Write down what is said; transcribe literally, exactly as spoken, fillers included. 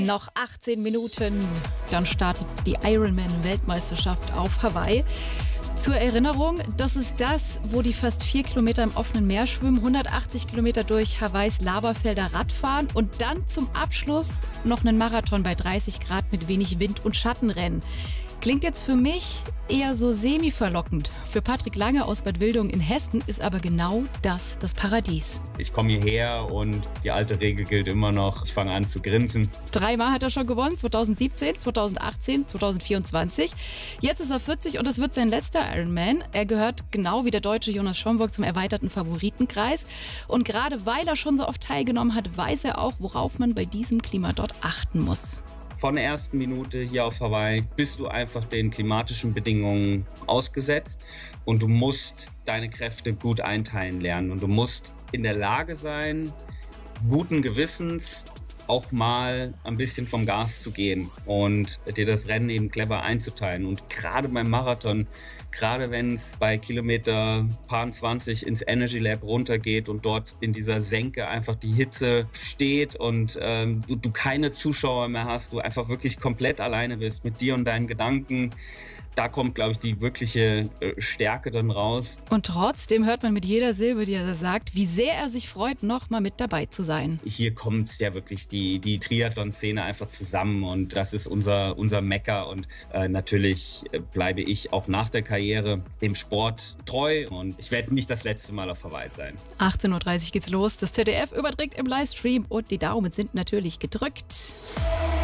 Noch achtzehn Minuten, dann startet die Ironman-Weltmeisterschaft auf Hawaii. Zur Erinnerung, das ist das, wo die fast vier Kilometer im offenen Meer schwimmen, hundertachtzig Kilometer durch Hawaiis Lavafelder Radfahren und dann zum Abschluss noch einen Marathon bei dreißig Grad mit wenig Wind und Schattenrennen. Klingt jetzt für mich eher so semi-verlockend. Für Patrick Lange aus Bad Wildungen in Hessen ist aber genau das das Paradies. Ich komme hierher und die alte Regel gilt immer noch. Ich fange an zu grinsen. Dreimal hat er schon gewonnen, zweitausendsiebzehn, zweitausendachtzehn, zweitausendvierundzwanzig. Jetzt ist er vierzig und es wird sein letzter Ironman. Er gehört genau wie der Deutsche Jonas Schomburg zum erweiterten Favoritenkreis. Und gerade weil er schon so oft teilgenommen hat, weiß er auch, worauf man bei diesem Klima dort achten muss. Von der ersten Minute hier auf Hawaii bist du einfach den klimatischen Bedingungen ausgesetzt und du musst deine Kräfte gut einteilen lernen und du musst in der Lage sein, guten Gewissens auch mal ein bisschen vom Gas zu gehen und dir das Rennen eben clever einzuteilen. Und gerade beim Marathon, gerade wenn es bei Kilometer paar zwanzig ins Energy Lab runtergeht und dort in dieser Senke einfach die Hitze steht und ähm, du, du keine Zuschauer mehr hast, du einfach wirklich komplett alleine bist mit dir und deinen Gedanken, da kommt, glaube ich, die wirkliche äh, Stärke dann raus. Und trotzdem hört man mit jeder Silbe, die er sagt, wie sehr er sich freut, noch mal mit dabei zu sein. Hier kommt ja wirklich die, die Triathlon-Szene einfach zusammen und das ist unser, unser Mekka. Und äh, natürlich bleibe ich auch nach der Karriere dem Sport treu und ich werde nicht das letzte Mal auf Hawaii sein. achtzehn Uhr dreißig geht's los. Das Z D F überträgt im Livestream und die Daumen sind natürlich gedrückt.